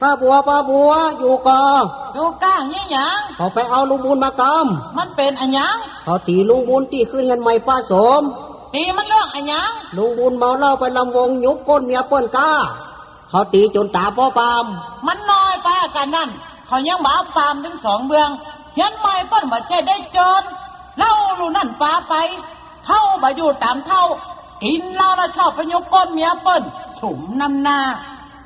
ป้าบัวอยู่ก่ออยู่ก้างยี่หยังเขาไปเอาลุงบุญมากำมันเป็นอันหยังเขาตีลุงบุญตีขึ้นเงินใหม่ป้าสมตีมันเรื่องอันหยังลุงบุญเมาเหล้าไปลำวงยุบก้นเมียเปิ้นก้าเขาตีจนตาป้อปามมันน้อยไปกันนั่นเขายังบ้าปามถึง2เบืองเห็นไหมเปิ้นว่าใจได้จนเล่าลูนั่นป้าไปเท่าบ่อยู่ตามเท่ากินเหล้าแล้วชอบไปยุบก้นเมียเปิ้นฉุมน้ำหน้า